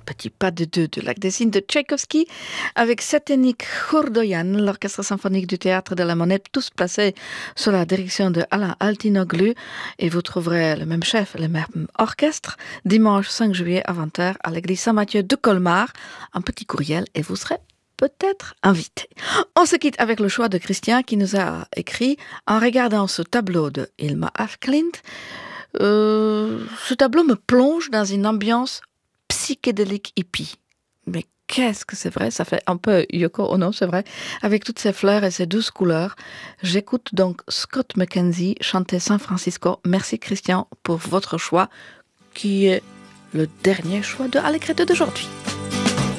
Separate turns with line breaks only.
petit pas de deux de Lac des Cygnes de Tchaïkovski avec Setenik Khordoyan, l'orchestre symphonique du théâtre de la Monnaie, tous placés sous la direction de Alain Altinoglu. Et vous trouverez le même chef, le même orchestre, dimanche 5 juillet à 20h à l'église Saint-Matthieu de Colmar. Un petit courriel et vous serez peut-être invité. On se quitte avec le choix de Christian qui nous a écrit en regardant ce tableau de Hilma af Klint. Ce tableau me plonge dans une ambiance psychédélique hippie. Mais qu'est-ce que c'est vrai, ça fait un peu Yoko Ono, c'est vrai, avec toutes ces fleurs et ces douces couleurs. J'écoute donc Scott McKenzie chanter San Francisco. Merci Christian pour votre choix, qui est le dernier choix de Allegretto d'aujourd'hui.